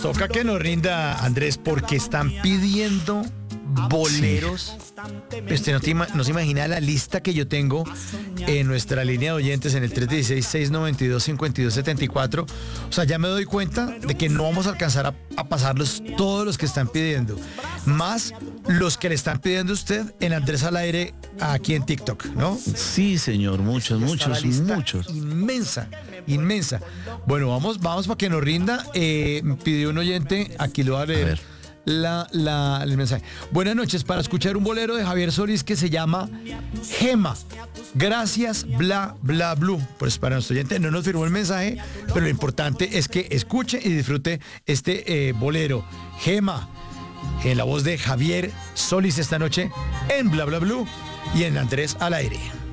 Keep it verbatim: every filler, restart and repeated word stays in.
Toca que nos rinda, Andrés, porque están pidiendo boleros. Usted no, te ima- no se imagina la lista que yo tengo en nuestra línea de oyentes en el tres uno seis, seis nueve dos, cinco dos siete cuatro. O sea, ya me doy cuenta de que no vamos a alcanzar a, a pasarlos todos los que están pidiendo. Más los que le están pidiendo a usted en Andrés al Aire aquí en TikTok, ¿no? Sí, señor, muchos, Está la muchos, lista muchos. Inmensa, inmensa. Bueno, vamos, vamos para que nos rinda. Eh, pidió un oyente, aquí lo va a leer. A ver. La, la- el mensaje. Buenas noches, para escuchar un bolero de Javier Solís que se llama Gema. Gracias, bla, bla, blue. Pues para nuestro oyente no nos firmó el mensaje, pero lo importante es que escuche y disfrute este eh, bolero. Gema, en la voz de Javier Solís esta noche en Bla, bla, blue y en Andrés al Aire.